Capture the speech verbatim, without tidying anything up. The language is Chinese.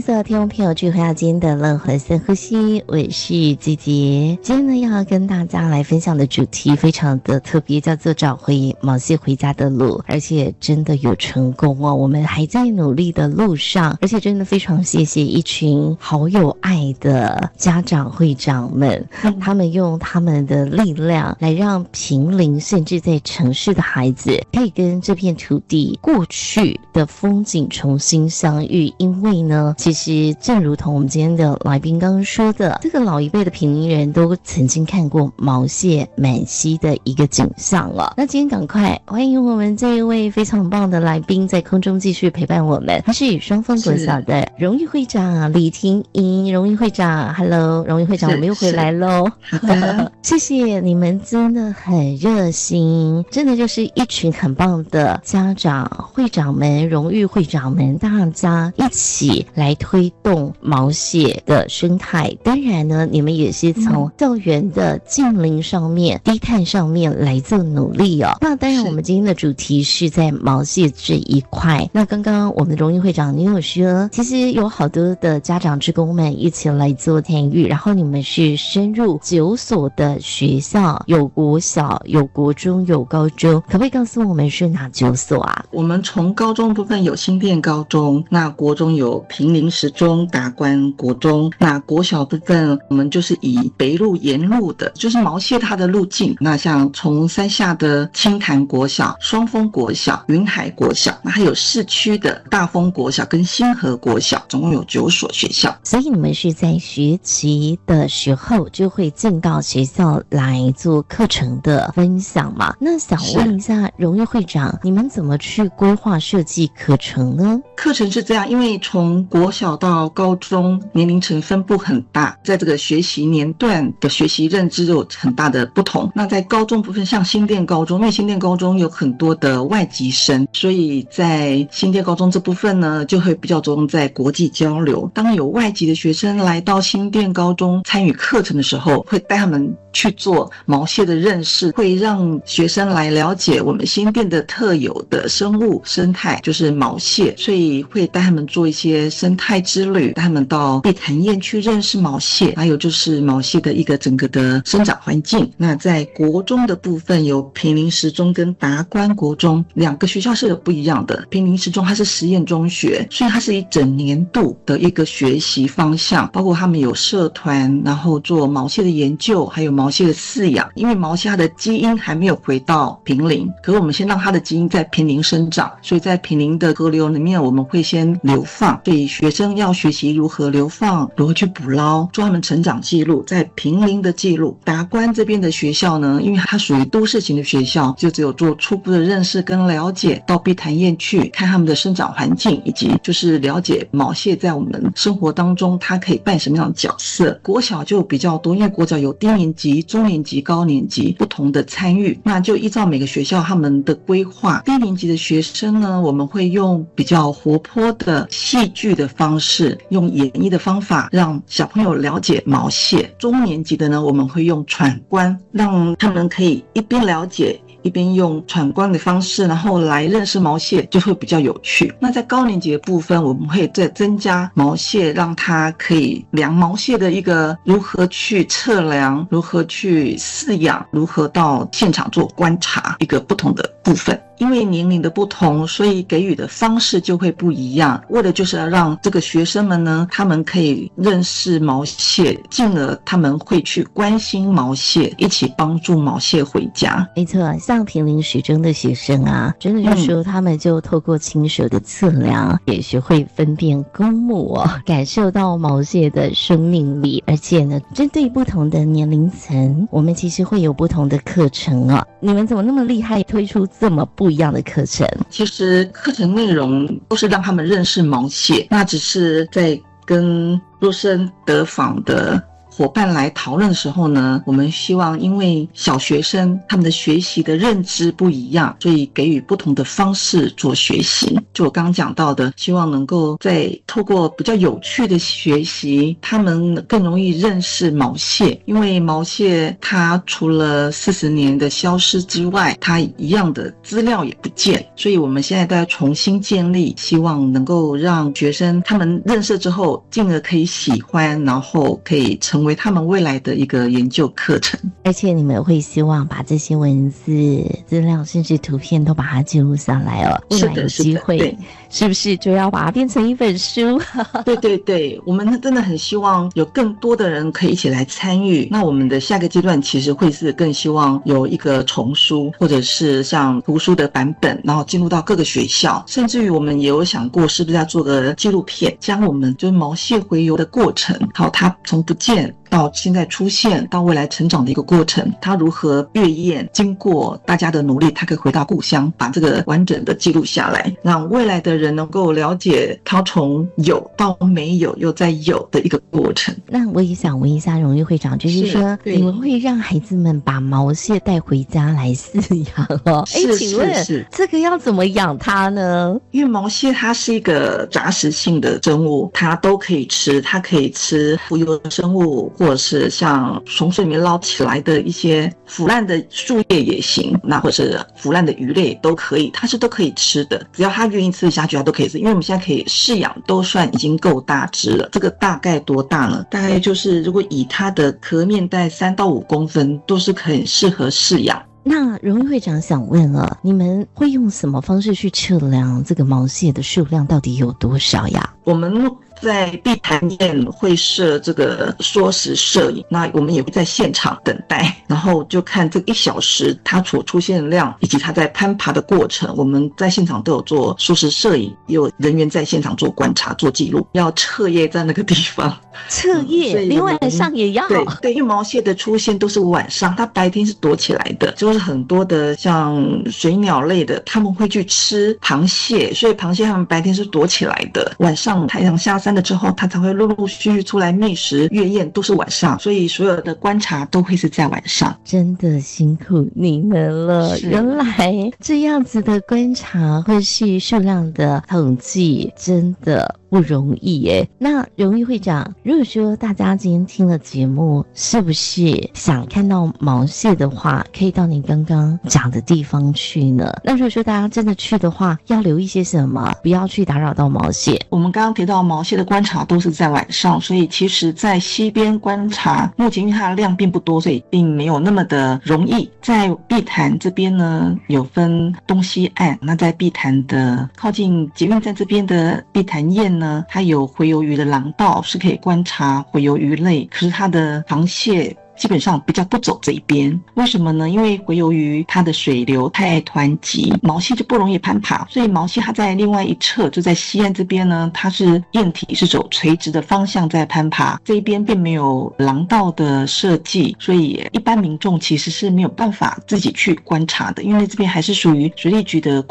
迎所有听众朋友聚回到今天的乐活深呼吸，我是季杰。今天呢要跟大家来分享的主题非常的特别，叫做找回毛蟹回家的路，而且真的有成功哦，我们还在努力的路上，而且真的非常谢谢一群好有爱的家长会长们，他们用他们的力量来让平林甚至在城市的孩子可以跟这片土地过去的风景重新相遇。因为呢，其实正如同我们今天的来宾刚刚说的，这个老一辈的平林人都曾经看过毛蟹满溪的一个景象了。那今天赶快欢迎我们这一位非常棒的来宾在空中继续陪伴我们，他是双峰国小的荣誉会长李婷莹。荣誉会长 Hello， 荣誉会长我们又回来咯谢谢你们，真的很热心，真的就是一群很棒的家长会长们、荣誉会长们，大家一起来推动毛蟹的生态。当然呢，你们也是从校园的近邻上面、低碳上面来做努力哦。那当然我们今天的主题是在毛蟹这一块。那刚刚我们的荣誉会长你有说，其实有好多的家长志工们一起来做参与，然后你们是深入九所的学校，有国小、有国中、有高中，可不可以告诉我们是哪九所啊？ 我们从高中部分有新店高中，那国中有平林十中、达观国中，那国小部分我们就是以北路沿路的，就是毛蟹它的路径，那像从山下的清潭国小、双峰国小、云海国小，那还有市区的大丰国小跟新河国小，总共有九所学校。 所以你们是在学期的时候就会进到学校来做课程的分享嘛？那想问一下荣誉会长，你们怎么去规划设计课程呢？ 课程是这样，因为从国小到高中年龄层分布很大，在这个学习年段的学习认知有很大的不同。那在高中部分，像新店高中，因为新店高中有很多的外籍生，所以在新店高中这部分呢，就会比较着重在国际交流。当有外籍的学生来到新店高中参与课程的时候，会带他们去做毛蟹的认识，会让学生来了解我们新店的特有的生物生态，就是毛蟹，所以会带他们做一些生态之旅，带他们到碧潭堰去认识毛蟹，还有就是毛蟹的一个整个的生长环境。那在国中的部分有平林十中跟达观国中，两个学校是有不一样的。平林十中它是实验中学，所以它是一整年度的一个学习方向，包括他们有社团，然后做毛蟹的研究，还有毛蟹的饲养。因为毛蟹它的基因还没有回到平林，可是我们先让它的基因在平林生长，所以在平林的河流里面我们会先流放，所以学生要学习如何流放，如何去捕捞，做他们成长记录，在平林的记录。达观这边的学校呢，因为它属于都市型的学校，就只有做初步的认识跟了解，到碧潭堰去看他们的生长环境，以及就是了解毛蟹在我们生活当中它可以扮什么样的角色。国小就比较多，因为国小有低年级、中年级、高年级不同的参与，那就依照每个学校他们的规划。低年级的学生呢，我们会用比较活泼的戏剧的方式，用演绎的方法让小朋友了解毛蟹。中年级的呢，我们会用闯关，让他们可以一边了解一边用闯关的方式，然后来认识毛蟹，就会比较有趣。那在高年级的部分，我们会再增加毛蟹，让它可以量毛蟹的一个如何去测量，如何去饲养，如何到现场做观察，一个不同的部分。因为年龄的不同，所以给予的方式就会不一样，为了就是要让这个学生们呢，他们可以认识毛蟹，进而他们会去关心毛蟹，一起帮助毛蟹回家。 没错，像平林十中的学生啊，真的就是说他们就透过亲手的测量、嗯、也学会分辨公母哦，感受到毛蟹的生命力。而且呢，针对不同的年龄层，我们其实会有不同的课程哦。你们怎么那么厉害，推出这么不一样的课程？ 其实课程内容都是让他们认识毛蟹，那只是在跟弱生得访的伙伴来讨论的时候呢，我们希望因为小学生他们的学习的认知不一样，所以给予不同的方式做学习。就我刚刚讲到的，希望能够在透过比较有趣的学习，他们更容易认识毛蟹。因为毛蟹它除了四十年的消失之外，它一样的资料也不见，所以我们现在在重新建立，希望能够让学生他们认识之后进而可以喜欢，然后可以成为他们未来的一个研究课程。 而且你们会希望把这些文字资料甚至图片都把它记录下来哦，未来有机会是不是就要把它变成一本书？ 对对对，我们真的很希望有更多的人可以一起来参与。那我们的下个阶段其实会是更希望有一个丛书，或者是像图书的版本，然后进入到各个学校，甚至于我们也有想过是不是要做个纪录片，将我们就是毛蟹洄游的过程，好，它从不见到现在出现到未来成长的一个过程，它如何跃雁，经过大家的努力，它可以回到故乡，把这个完整的记录下来，让未来的人能够了解它从有到没有又再有的一个过程。 那我也想问一下荣誉会长，就是说你们会让孩子们把毛蟹带回家来饲养哦？ 是请问是是， 这个要怎么养它呢？ 因为毛蟹它是一个杂食性的生物，它都可以吃，它可以吃浮游的生物，或者是像从水里面捞起来的一些腐烂的树叶也行，那或者是腐烂的鱼类都可以，它是都可以吃的，只要它愿意吃下去它都可以吃。因为我们现在可以饲养都算已经够大只了，这个大概多大呢？大概就是如果以它的壳面带三到五公分都是很适合饲养。 那荣誉会长想问了，你们会用什么方式去测量这个毛蟹的数量到底有多少呀？ 我们在碧潭宴会设这个缩时摄影，那我们也会在现场等待，然后就看这一小时它所出现的量以及它在攀爬的过程，我们在现场都有做缩时摄影，也有人员在现场做观察做记录，要彻夜在那个地方彻夜、嗯、连晚上也要。 对对，因为毛蟹的出现都是晚上，它白天是躲起来的，就是很多的像水鸟类的他们会去吃螃蟹，所以螃蟹它们白天是躲起来的，晚上太阳下山了之后它才会陆陆续续出来觅食跃雁，都是晚上，所以所有的观察都会是在晚上。 真的辛苦你们了，原来这样子的观察或是数量的统计真的不容易耶。那荣誉会长，如果说大家今天听了节目，是不是想看到毛蟹的话，可以到你刚刚讲的地方去呢？那如果说大家真的去的话，要留意些什么，不要去打扰到毛蟹？ 我们刚刚提到毛蟹的观察都是在晚上，所以其实在西边观察，目前因为它的量并不多，所以并没有那么的容易。在碧潭这边呢，有分东西岸，那在碧潭的靠近捷运站这边的碧潭堰呢，它有洄游鱼的廊道，是可以观察洄游鱼类，可是它的螃蟹基本上比较不走这一边。为什么呢？因为洄游鱼它的水流太湍急，毛蟹就不容易攀爬，所以毛蟹它在另外一侧，就在西岸这边呢，它是堰体是走垂直的方向在攀爬，这一边并没有廊道的设计，所以一般民众其实是没有办法自己去观察的，因为这边还是属于水利局的